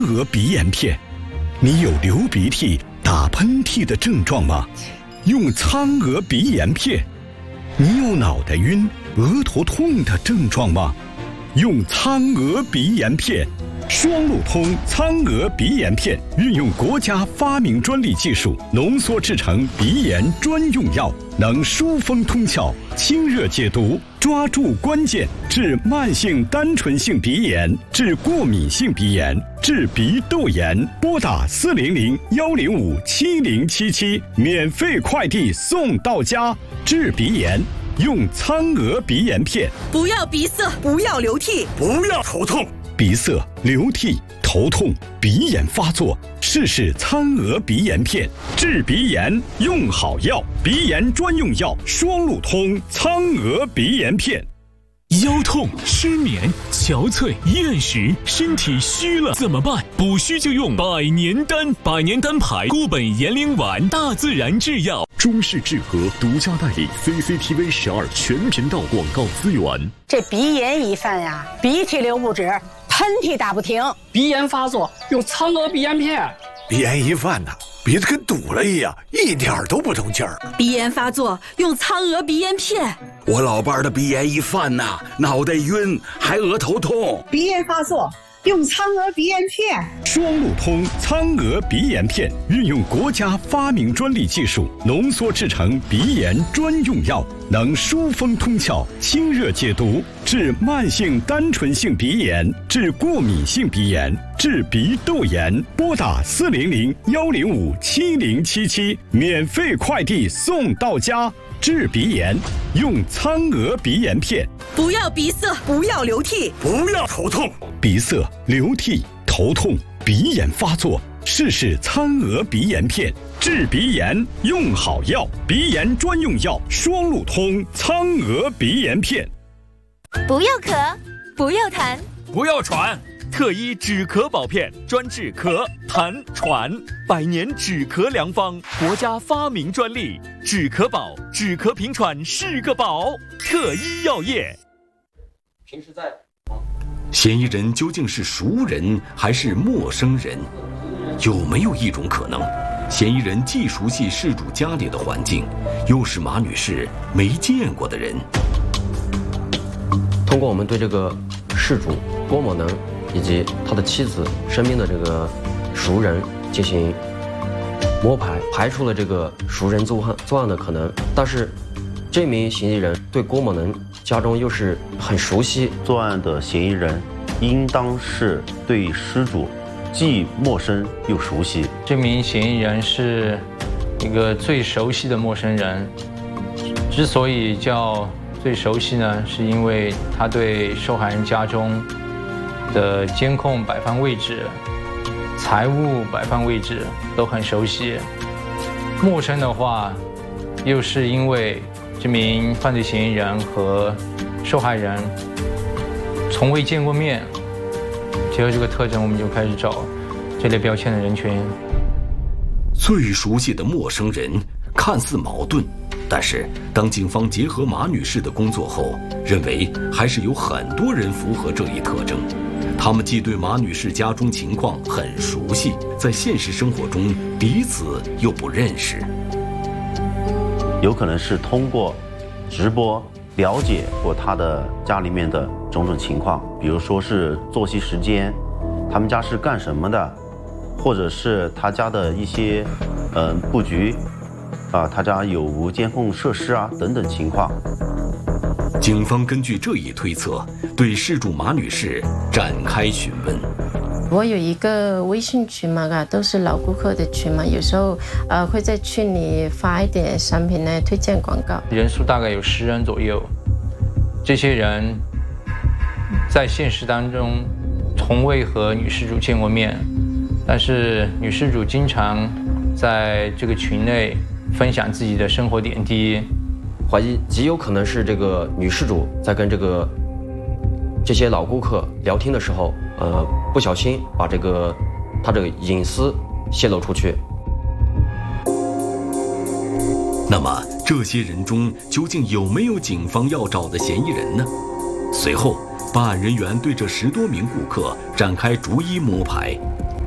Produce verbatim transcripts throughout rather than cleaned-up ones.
额鼻炎片，你有流鼻涕、打喷嚏的症状吗？用苍娥鼻炎片。你有脑袋晕、额头痛的症状吗？用苍娥鼻炎片。双路通苍娥鼻炎片运用国家发明专利技术浓缩制成鼻炎专用药，能疏风通窍、清热解毒，抓住关键，治慢性单纯性鼻炎，治过敏性鼻炎，治鼻窦炎。拨打四零零幺零五七零七七，免费快递送到家。治鼻炎用苍娥鼻炎片。 不要鼻塞，不要流涕， 不要头痛。 鼻塞、流涕、头痛、鼻炎发作，试试苍娥鼻炎片。治鼻炎用好药，鼻炎专用药双路通苍娥鼻炎片。 腰痛、失眠、憔悴、厌食，身体虚了怎么办？补虚就用百年丹，百年丹牌固本延龄丸，大自然制药。 中式治和独家代理 C C T V 十二全频道广告资源。 这鼻炎一犯呀，鼻涕流不止，喷嚏打不停。 鼻炎发作用苍娥鼻炎片。 鼻炎一犯呐，鼻子跟堵了一样，一点都不通气儿。 鼻炎发作用苍娥鼻炎片。 我老伴儿的鼻炎一犯呐，脑袋晕，还额头痛。 鼻炎发作用苍娥鼻炎片。 双路通苍娥鼻炎片运用国家发明专利技术浓缩制成鼻炎专用药，能疏风通窍、清热解毒，治慢性单纯性鼻炎，治过敏性鼻炎，治鼻窦炎。拨打四零零幺零五七零七七，免费快递送到家。治鼻炎用苍娥鼻炎片。 不要鼻塞，不要流涕， 不要头痛。 鼻塞、流涕、头痛、鼻炎发作，试试苍娥鼻炎片。治鼻炎用好药，鼻炎专用药双路通苍娥鼻炎片。 不要咳，不要痰， 不要喘。特医止咳宝片，专治咳、痰、喘，百年止咳良方，国家发明专利。止咳宝，止咳平喘是个宝。特医药业。 平时在嫌疑人究竟是熟人还是陌生人？有没有一种可能，嫌疑人既熟悉事主家里的环境，又是马女士没见过的人？ 通过我们对这个事主郭某能以及他的妻子身边的这个熟人进行摸排，排除了这个熟人作案作案的可能。但是这名嫌疑人对郭某能家中又是很熟悉， 作案的嫌疑人应当是对失主既陌生又熟悉。 这名嫌疑人是一个最熟悉的陌生人，之所以叫最熟悉呢，是因为他对受害人家中的监控摆放位置、财物摆放位置都很熟悉。陌生的话，又是因为这名犯罪嫌疑人和受害人从未见过面。结合这个特征，我们就开始找这类标签的人群。 最熟悉的陌生人看似矛盾，但是当警方结合马女士的工作后，认为还是有很多人符合这一特征。他们既对马女士家中情况很熟悉，在现实生活中彼此又不认识。 有可能是通过直播了解过他的家里面的种种情况，比如说是作息时间，他们家是干什么的，或者是他家的一些嗯布局啊，他家有无监控设施啊等等情况。 警方根据这一推测，对事主马女士展开询问。 我有一个微信群嘛，都是老顾客的群嘛，有时候呃会在群里发一点商品来推荐广告， 人数大概有十人左右。这些人在现实当中从未和女事主见过面，但是女事主经常在这个群内分享自己的生活点滴。 怀疑极有可能是这个女事主在跟这个这些老顾客聊天的时候，呃，不小心把这个她这个隐私泄露出去。 那么这些人中究竟有没有警方要找的嫌疑人呢？随后，办案人员对这十多名顾客展开逐一摸排，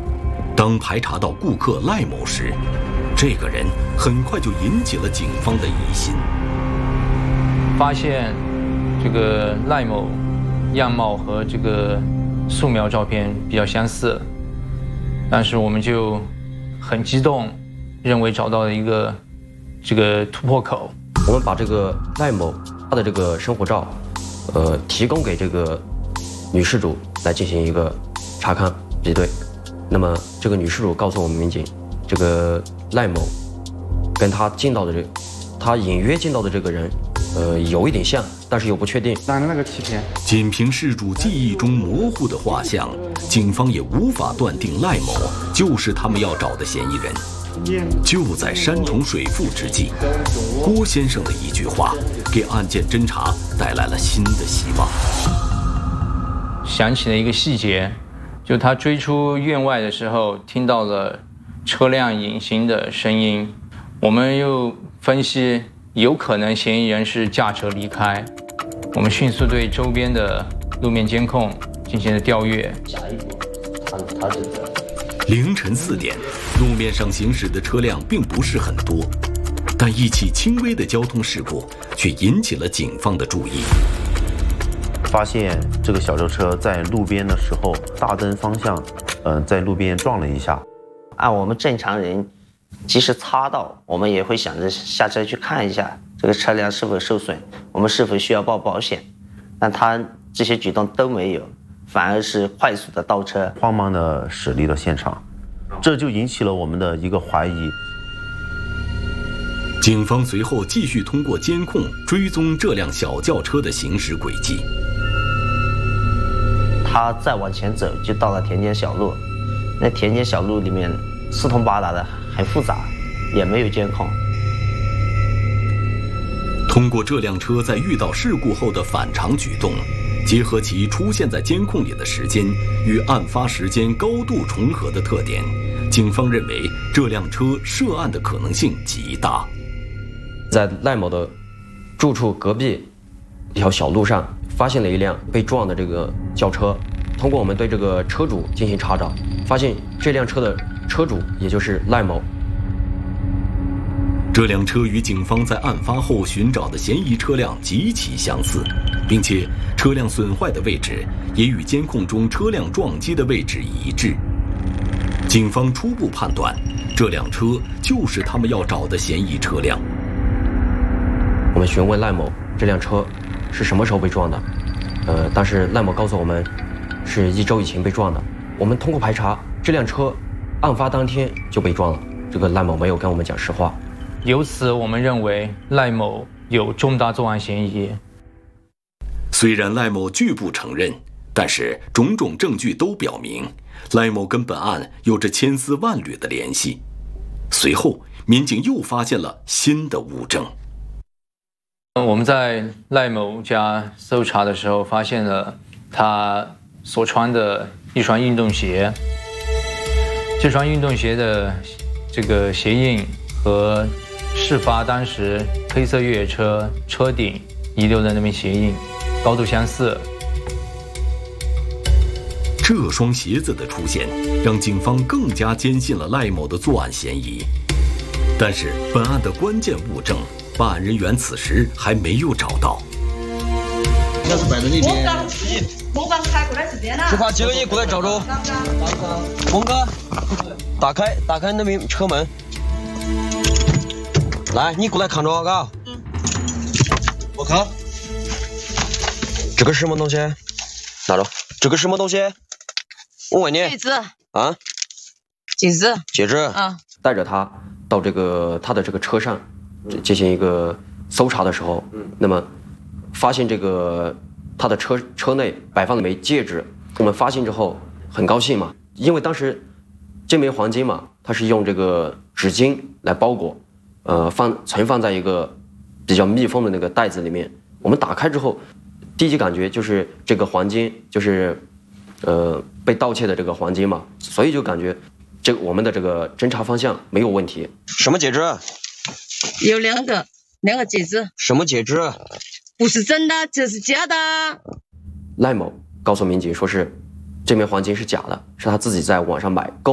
当排查到顾客赖某时，这个人很快就引起了警方的疑心。 发现这个赖某样貌和这个素描照片比较相似，但是我们就很激动，认为找到了一个这个突破口。 我们把这个赖某他的这个生活照，呃，提供给这个女事主来进行一个查看比对。那么这个女事主告诉我们民警，这个赖某跟他见到的这，他隐约见到的这个人，呃，有一点像，但是又不确定。 拿那个欺骗。 仅凭事主记忆中模糊的画像，警方也无法断定赖某就是他们要找的嫌疑人。就在山重水复之际，郭先生的一句话给案件侦查带来了新的希望。 想起了一个细节，就他追出院外的时候，听到了车辆隐形的声音。我们又分析，有可能嫌疑人是驾车离开。我们迅速对周边的路面监控进行了调阅。 下一步，他他这个凌晨四点，路面上行驶的车辆并不是很多，但一起轻微的交通事故却引起了警方的注意。 发现这个小轿车在路边的时候，大灯方向，嗯、呃，在路边撞了一下。 按我们正常人，即使擦到，我们也会想着下车去看一下这个车辆是否受损，我们是否需要报保险。但他这些举动都没有，反而是快速的倒车， 慌忙的驶离了现场，这就引起了我们的一个怀疑。 警方随后继续通过监控追踪这辆小轿车的行驶轨迹。 他再往前走，就到了田间小路。那田间小路里面四通八达的，很复杂，也没有监控。 通过这辆车在遇到事故后的反常举动，结合其出现在监控里的时间与案发时间高度重合的特点，警方认为这辆车涉案的可能性极大。 在赖某的住处隔壁一条小路上，发现了一辆被撞的这个轿车。通过我们对这个车主进行查找，发现这辆车的车主也就是赖某。 这辆车与警方在案发后寻找的嫌疑车辆极其相似，并且车辆损坏的位置也与监控中车辆撞击的位置一致。警方初步判断，这辆车就是他们要找的嫌疑车辆。 我们询问赖某这辆车是什么时候被撞的，呃，但是赖某告诉我们是一周以前被撞的。我们通过排查，这辆车案发当天就被撞了，这个赖某没有跟我们讲实话。 由此，我们认为赖某有重大作案嫌疑。 虽然赖某拒不承认，但是种种证据都表明，赖某跟本案有着千丝万缕的联系。随后，民警又发现了新的物证。 我们在赖某家搜查的时候，发现了他所穿的一双运动鞋。这双运动鞋的这个鞋印和事发当时黑色越野车车顶遗留的那枚鞋印高度相似。 这双鞋子的出现，让警方更加坚信了赖某的作案嫌疑。但是，本案的关键物证，办案人员此时还没有找到。 要是摆在那边。 我刚我刚开过来时间了。 执法几个人过来找找。峰哥，打开打开那边车门。来，你过来看着，嘎。嗯。我看。这个是什么东西？拿着。这个是什么东西？我问你。 戒指。 啊？ 戒指。 戒指。 啊。 带着他到这个他的这个车上进行一个搜查的时候，嗯，那么发现这个他的车车内摆放了一枚戒指。我们发现之后很高兴嘛，因为当时这枚黄金嘛，它是用这个纸巾来包裹，呃，放存放在一个比较密封的那个袋子里面。我们打开之后，第一感觉就是这个黄金就是呃被盗窃的这个黄金嘛，所以就感觉这个我们的这个侦查方向没有问题。 什么戒指？ 有两个，两个戒指。 什么戒指？ 不是真的，这是假的。 赖某告诉民警说是这枚黄金是假的，是他自己在网上买购。